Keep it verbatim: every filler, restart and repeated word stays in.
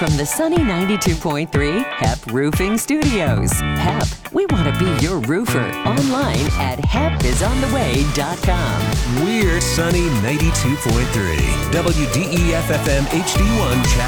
from the Sunny ninety-two point three H E P Roofing Studios. H E P, we want to be your roofer. Online at hep is on the way dot com. We're Sunny ninety-two point three. W D E F F M H D one.